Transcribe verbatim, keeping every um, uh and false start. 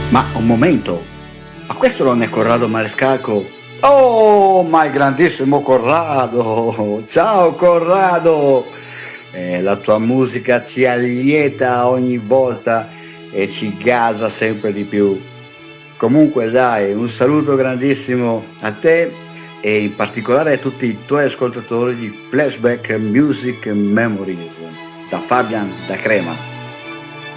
Ma un momento, ma questo non è Corrado Marescalco? Oh, ma il grandissimo Corrado! Ciao Corrado! Eh, la tua musica ci allieta ogni volta e ci gasa sempre di più. Comunque dai, un saluto grandissimo a te e in particolare a tutti i tuoi ascoltatori di Flashback Music Memories da Fabian da Crema.